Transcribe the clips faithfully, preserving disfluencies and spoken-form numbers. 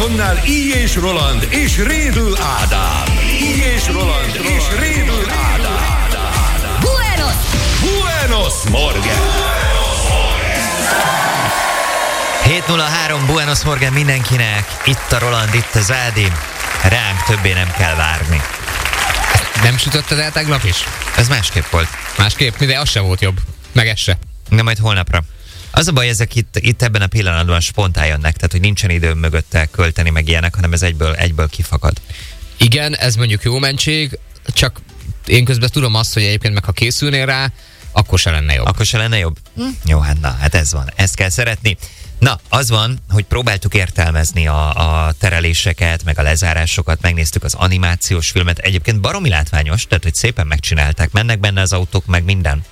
mikrofonnál I. és Roland és Rédl Ádám. I. és Roland és Rédl Ádám. Buenos! Buenos Morgen! hét nulla három Buenos Morgen mindenkinek. Itt a Roland, itt az Ádi. Ránk többé nem kell várni. Nem sütötted el tegnap is? Ez másképp volt. Másképp, de az sem volt jobb. Meg ez se. Na majd holnapra. Az a baj, ezek itt, itt ebben a pillanatban spontán jönnek, tehát hogy nincsen időm mögötte költeni meg ilyenek, hanem ez egyből, egyből kifakad. Igen, ez mondjuk jó mentség, csak én közben tudom azt, hogy egyébként meg ha készülnél rá, akkor se lenne jobb. Akkor se lenne jobb? Hm? Jó, hát na, hát ez van. Ezt kell szeretni. Na, az van, hogy próbáltuk értelmezni a, a tereléseket, meg a lezárásokat, megnéztük az animációs filmet. Egyébként baromi látványos, tehát hogy szépen megcsinálták. Mennek benne az autók, meg minden.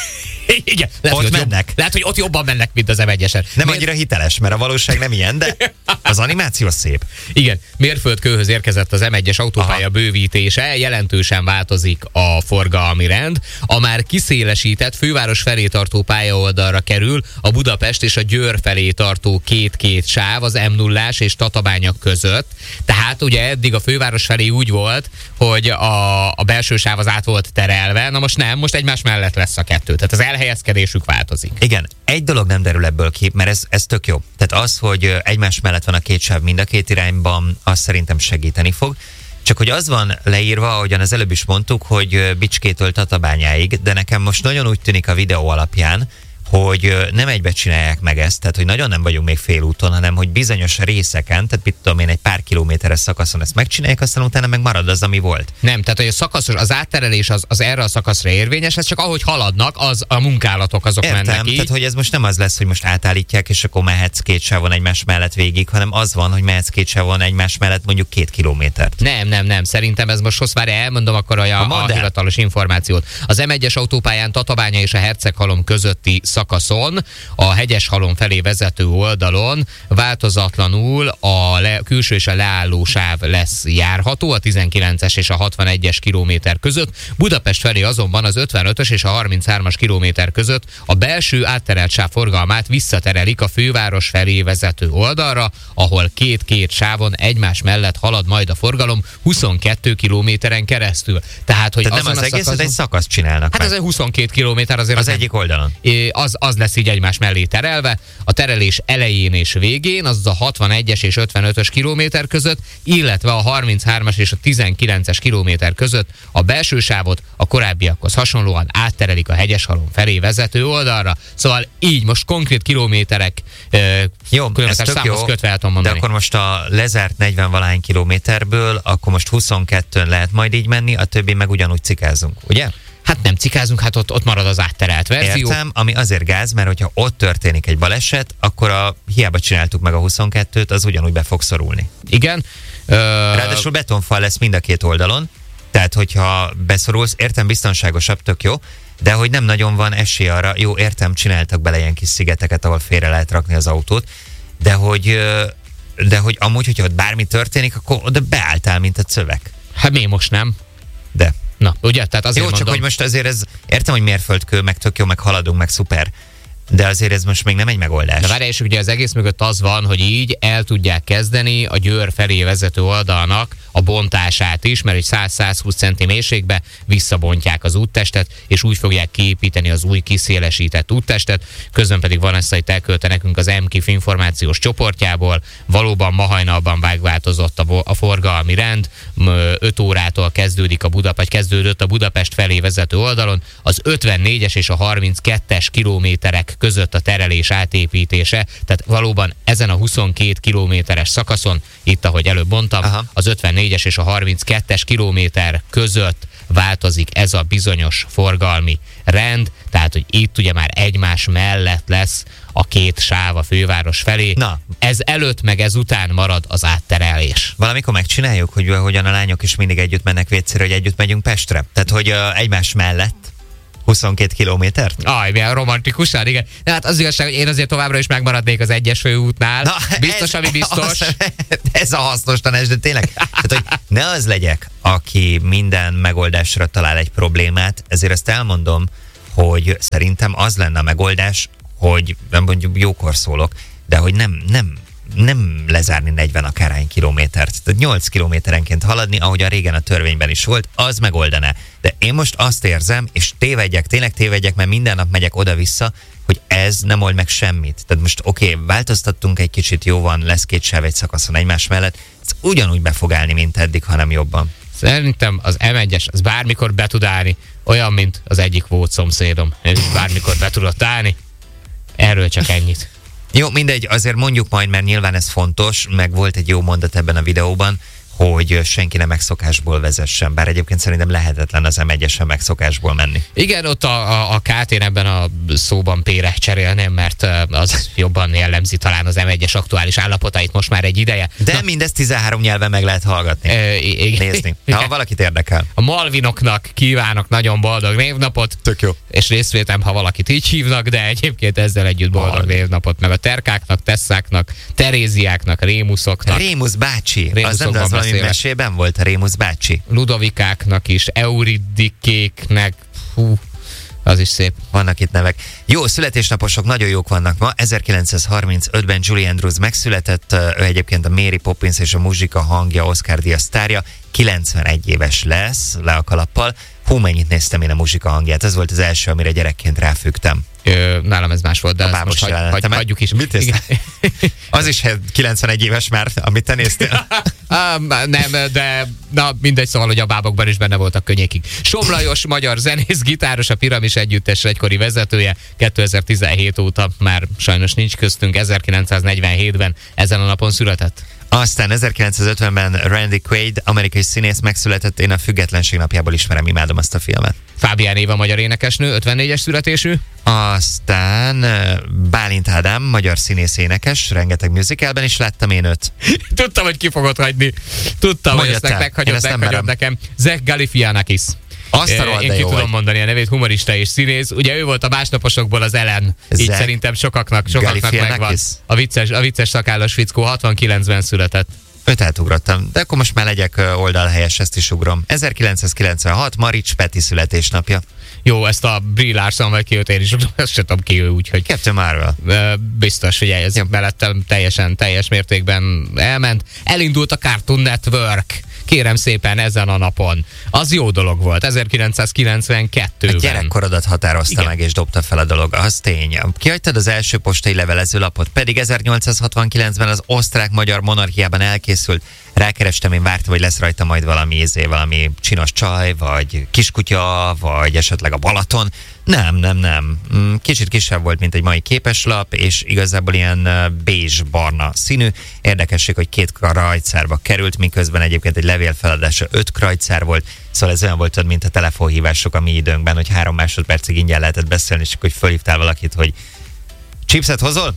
Igen, lehet, ott hogy ott mennek. Jobb, lehet, hogy ott jobban mennek, mint az em egyesen. Nem Miért? annyira hiteles, mert a valóság nem ilyen, de az animáció szép. Igen, mérföldkőhöz érkezett az em egyes autópálya Aha. bővítése, jelentősen változik a forgalmi rend. A már kiszélesített főváros felé tartó pályaoldalra kerül a Budapest és a Győr felé tartó két-két sáv az em nullás és Tatabánya között. Tehát ugye eddig a főváros felé úgy volt, hogy a, a belső sáv az át volt terelve, na most nem, most egymás mellett lesz a kettő. Tehát az elhelyezkedésük változik. Igen, egy dolog nem derül ebből ki, mert ez, ez tök jó. Tehát az, hogy egymás mellett van a két sáv mind a két irányban, az szerintem segíteni fog. Csak hogy az van leírva, ahogyan az előbb is mondtuk, hogy Bicskétől Tatabányáig, de nekem most nagyon úgy tűnik a videó alapján, hogy nem egybe csinálják meg ezt, tehát hogy nagyon nem vagyunk még félúton, hanem hogy bizonyos részeken, tehát mit tudom én, egy pár kilométeres szakaszon ezt megcsinálják, aztán utána meg marad az, ami volt. Nem, tehát hogy a szakaszos, az átterelés az, az erre a szakaszra érvényes, ez csak ahogy haladnak, az a munkálatok azok Értem, mennek így. tehát hogy ez most nem az lesz, hogy most átállítják, és akkor mehetsz két sávon egymás mellett végig, hanem az van, hogy mehetsz két sávon egymás mellett mondjuk két kilométert. Nem, nem, nem. Szerintem ez most most már elmondom akkor a, a, a hivatalos információt. Az em egyes autópályán Tatabánya és a Herceghalom közötti szakaszon, a Hegyeshalom felé vezető oldalon változatlanul a le, külső és a leálló sáv lesz járható, a tizenkilences és a hatvanegyes kilométer között. Budapest felé azonban az ötvenötös és a harminchárom kilométer között a belső átterelt sáv forgalmát visszaterelik a főváros felé vezető oldalra, ahol két-két sávon egymás mellett halad majd a forgalom huszonkettő kilométeren keresztül. Tehát, hogy Tehát nem az egész, szakaszon, egy szakaszt csinálnak hát meg. ez egy huszonkét kilométer azért Az az egyik oldalon. Az, az lesz így egymás mellé terelve, a terelés elején és végén, azaz a hatvanegyes és ötvenötös kilométer között, illetve a harminchármas és a tizenkilences kilométer között a belső sávot a korábbiakhoz hasonlóan átterelik a Hegyeshalom felé vezető oldalra. Szóval így most konkrét kilométerek, jó, kilométer számhoz kötve el tudom mondani. De akkor most a lezárt negyven-valahány kilométerből, akkor most huszonkettőn lehet majd így menni, a többi meg ugyanúgy cikázunk, ugye? Hát nem cikázunk, hát ott, ott marad az átterelt verzió. Értem, ami azért gáz, mert hogyha ott történik egy baleset, akkor a, hiába csináltuk meg a huszonkettőt, az ugyanúgy be fog szorulni. Igen. Ö... Ráadásul betonfal lesz mind a két oldalon, tehát hogyha beszorulsz, értem, biztonságosabb, tök jó, de hogy nem nagyon van esély arra, jó, értem, csináltak bele ilyen kis szigeteket, ahol félre lehet rakni az autót, de hogy, de hogy amúgy, hogyha ott bármi történik, akkor oda beálltál, mint a cövek. Hát mi most nem? De. Na, ugye? Tehát azért jó, mondom. csak hogy most azért ez, értem, hogy mérföldkő, meg tök jó, meg haladunk, meg szuper, de azért ez most még nem egy megoldás. De várj, és ugye az egész mögött az van, hogy így el tudják kezdeni a Győr felé vezető oldalnak a bontását is, mert egy száz-százhúsz centi mélységbe visszabontják az úttestet, és úgy fogják kiépíteni az új kiszélesített úttestet. Közben pedig Vanessa itt elküldte nekünk az em kif információs csoportjából. Valóban ma hajnalban megváltozott a, a forgalmi rend. öt órától kezdődik a Budapest, kezdődött a Budapest felé vezető oldalon. Az ötvennégyes és a harminckettes kilométerek között a terelés átépítése, tehát valóban ezen a huszonkét kilométeres szakaszon, itt ahogy előbb mondtam, aha, az ötvennégyes és a harminckettes kilométer között változik ez a bizonyos forgalmi rend, tehát hogy itt ugye már egymás mellett lesz a két sáv a főváros felé. Na. Ez előtt meg ez után marad az átterelés. Valamikor megcsináljuk, hogy hogyan a lányok is mindig együtt mennek vécére, hogy együtt megyünk Pestre. Tehát, hogy uh, egymás mellett huszonkét kilométert? Aj, milyen romantikusan, igen. De hát az igazság, hogy én azért továbbra is megmaradnék az egyes főútnál. Na, biztos, ez, ami biztos. Az, ez a hasznos tanács, de tényleg. Tehát, hogy ne az legyek, aki minden megoldásra talál egy problémát, ezért azt elmondom, hogy szerintem az lenne a megoldás, hogy nem mondjuk jókor szólok, de hogy nem, nem nem lezárni negyven akárhány kilométert. Tehát nyolc kilométerenként haladni, ahogy a régen a törvényben is volt, az megoldaná. De én most azt érzem, és tévedjek, tényleg tévedjek, mert minden nap megyek oda-vissza, hogy ez nem old meg semmit. Tehát most oké, okay, változtattunk egy kicsit, jó van, lesz két sáv egy szakaszon egymás mellett, ez ugyanúgy be fog állni, mint eddig, hanem jobban. Szerintem az em egyes az bármikor be tud állni, olyan, mint az egyik volt szomszédom. Ez bármikor be tudott állni. Erről csak ennyit. Jó, mindegy, azért mondjuk majd, mert nyilván ez fontos, meg volt egy jó mondat ebben a videóban, hogy senki nem megszokásból vezessen, bár egyébként szerintem lehetetlen az em egyesen megszokásból menni. Igen, ott a, a, a ká té-n ebben a szóban pére cserélném, mert az jobban jellemzi talán az em egyes aktuális állapotait most már egy ideje. De Na, mindezt tizenhárom nyelven meg lehet hallgatni, e, igen. nézni, ha valakit érdekel. A Malvinoknak kívánok nagyon boldog névnapot. Tök jó. És részvétem, ha valakit így hívnak, de egyébként ezzel együtt boldog Malvin. névnapot, meg a Terkáknak, Tesszáknak, Teréziáknak, Rémuszoknak. Rémusz bácsi, az nem, Rémuszokban az valami beszélek. mesében volt a Rémusz bácsi. Ludovikáknak is, Euridikéknek, hú, az is szép. Vannak itt nevek. Jó, születésnaposok nagyon jók vannak ma. ezerkilencszázharmincötben Julie Andrews megszületett, ő egyébként a Mary Poppins és a muzsika hangja, Oscar-díjas sztárja, kilencvenegy éves lesz, le a kalappal. Hú, mennyit néztem én a muzsika hangját, ez volt az első, amire gyerekként ráfügtem. Ö, nálam ez más volt, de A ezt bábos most hagy, hagy, jelenetemet. hagyjuk is. Mit néztél? Az is kilencvenegy éves már, amit te néztél. Ah, nem, de na, mindegy, szóval, hogy a bábokban is benne voltak könnyékig. Somlajos magyar zenész, gitáros, a Piramis együttes egykori vezetője, kétezer-tizenhét óta már sajnos nincs köztünk, ezerkilencszáznegyvenhétben ezen a napon született. Aztán ezerkilencszázötvenben Randy Quaid, amerikai színész megszületett, én a Függetlenség napjából ismerem, imádom azt a filmet. Fábián Éva, magyar énekesnő, ötvennégyes születésű. Aztán Bálint Ádám, magyar színész énekes, rengeteg musicalben is láttam én őt. Tudtam, hogy ki fogod hagyni. Tudtam, Mondja hogy ezt te. meghagyod, Én ezt nem meghagyod merem. nekem. Zach Galifianakis. Azt a rohadt, Én de ki jó tudom vagy. mondani a nevét, humorista és színész. Ugye ő volt a másnaposokból az Ellen. Így Zach szerintem sokaknak, sokaknak Galifianakis? megvan. A vicces, a vicces szakállas fickó hatvankilencben született. Őt átugrottam, de akkor most már legyek ö, oldalhelyes, ezt is ugrom. ezerkilencszázkilencvenhat, Marics Peti születésnapja. Jó, ezt a Brie Larson vagy ki őt én is, ezt sem tudom ki ő, úgyhogy Captain Marvel. ö, biztos, hogy ez Jó. mellettem teljesen, teljes mértékben elment. Elindult a Cartoon Network. Kérem szépen ezen a napon. Az jó dolog volt, ezerkilencszázkilencvenkettőben. A gyerekkorodat határozta Igen. meg és dobta fel a dolog, az tény. Kihagytad az első postai levelezőlapot, pedig ezernyolcszázhatvankilencben az osztrák-magyar monarchiában elkészült. Rákerestem, én vártam, hogy lesz rajta majd valami ízé, valami csinos csaj, vagy kiskutya, vagy esetleg a Balaton. Nem, nem, nem. Mm, Kicsit kisebb volt, mint egy mai képeslap, és igazából ilyen bézs-barna színű. Érdekesség, hogy két krajcárba került, miközben egyébként egy levél feladása öt krajcár volt. Szóval ez olyan volt, tudod, mint a telefonhívások a mi időnkben, hogy három másodpercig ingyen lehetett beszélni, és akkor fölhívtál valakit, hogy chipset hozol?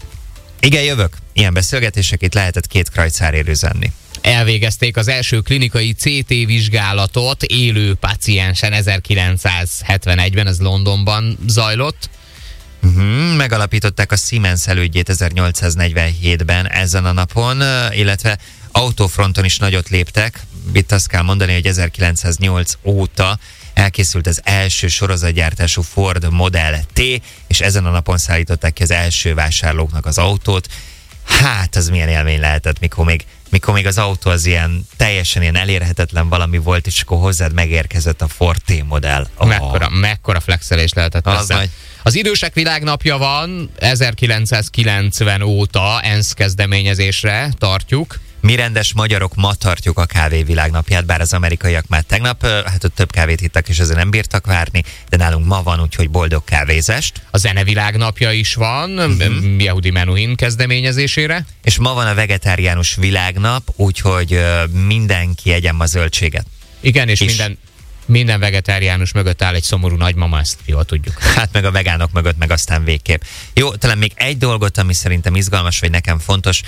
Igen, jövök. Ilyen beszélgetések itt lehetett két krajcárért üzenni. Elvégezték az első klinikai cé té vizsgálatot élő paciensen ezerkilencszázhetvenegyben, ez Londonban zajlott. Uh-huh. Megalapították a Siemens elődjét ezernyolcszáznegyvenhétben ezen a napon, illetve autófronton is nagyot léptek. Itt azt kell mondani, hogy ezerkilencszáznyolc óta elkészült az első sorozatgyártású Ford Model T, és ezen a napon szállították ki az első vásárlóknak az autót. Hát, az milyen élmény lehetett, mikor még, mikor még az autó az ilyen teljesen ilyen elérhetetlen valami volt, és akkor hozzád megérkezett a Ford T-modell. Oh. Mekkora, mekkora flexelés lehetett Az ezzel. nagy. Az idősek világnapja van, ezerkilencszázkilencven óta ENSZ kezdeményezésre tartjuk. Mi rendes magyarok ma tartjuk a kávé világnapját, bár az amerikaiak már tegnap, hát ott több kávét hittak, és ezért nem bírtak várni, de nálunk ma van, úgyhogy boldog kávézást. A zene világnapja is van, uh-huh. Yehudi Menuhin kezdeményezésére. És ma van a vegetáriánus világnap, úgyhogy ö, mindenki egyen ma zöldséget. Igen, és, És- minden, minden vegetáriánus mögött áll egy szomorú nagymama, ezt jól tudjuk. Hát meg a vegánok mögött, meg aztán végképp. Jó, talán még egy dolgot, ami szerintem izgalmas, vagy nekem fontos,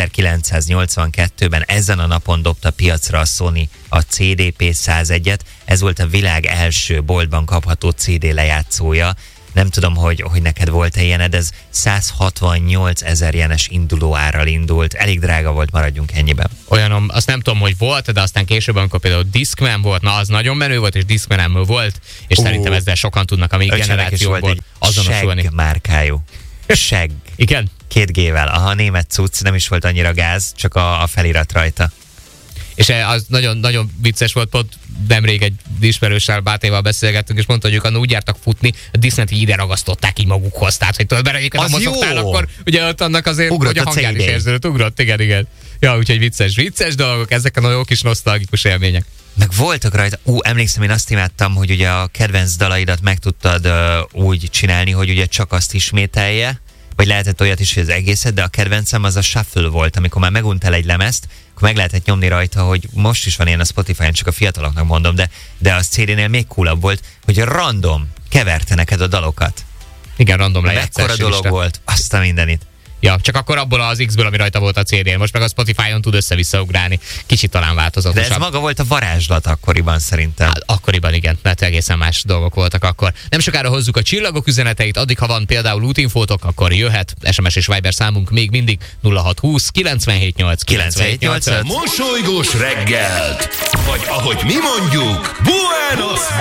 ezerkilencszáznyolcvankettőben ezen a napon dobta piacra a Sony a cé dé pé százegyet. Ez volt a világ első boltban kapható cé dé lejátszója. Nem tudom, hogy, hogy neked volt-e ilyened, ez százhatvannyolc ezer jenes induló árral indult. Elég drága volt, maradjunk ennyiben. Olyanom, azt nem tudom, hogy volt, de aztán később, amikor például Discman volt, na az nagyon menő volt, és Discman volt, és Ó. szerintem ezzel sokan tudnak a mi Öcsének is volt generációból egy azonosulni. Shag márkájú. Segg. Igen? Két G-vel. Aha, német cucc, nem is volt annyira gáz, csak a, a felirat rajta. És az nagyon, nagyon vicces volt, pont nemrég egy ismerőssel, Bátéval beszélgettünk, és mondta, hogy ők úgy jártak futni, a disznót így ide ragasztották így magukhoz. Tehát, hogy tudod, mert egyébként a mozogtál, akkor ugye ott annak azért, ugrott hogy a hangján is érződött, ugrott, igen, igen. Ja, úgyhogy vicces, vicces dolgok, ezek a nagyon kis nosztalgikus élmények. Meg voltak rajta, ú, emlékszem, én azt imádtam, hogy ugye a kedvenc dalaidat meg tudtad uh, úgy csinálni, hogy ugye csak azt ismételje, vagy lehetett olyat is, hogy az egészet, de a kedvencem az a shuffle volt, amikor már meguntál egy lemezt, akkor meg lehetett nyomni rajta, hogy most is van ilyen a Spotify-on, csak a fiataloknak mondom, de, de az cé dé-nél még coolabb volt, hogy random keverte neked a dalokat. Igen, random lejátszás. Mekkora dolog volt, azt a mindenit. Ja, csak akkor abból az X-ből, ami rajta volt a cé dén. Most meg a Spotify-on tud össze-vissza ugrálni. Kicsit talán változatosabb. De ez maga volt a varázslat akkoriban szerintem. Hát, akkoriban igen, mert egészen más dolgok voltak akkor. Nem sokára hozzuk a csillagok üzeneteit, addig ha van például útinfótok, akkor jöhet. es em es és Viber számunk még mindig nulla hat húsz kilencvenhét nyolc kilencvenhét nyolc. Mosolygós reggelt, vagy ahogy mi mondjuk, Buenos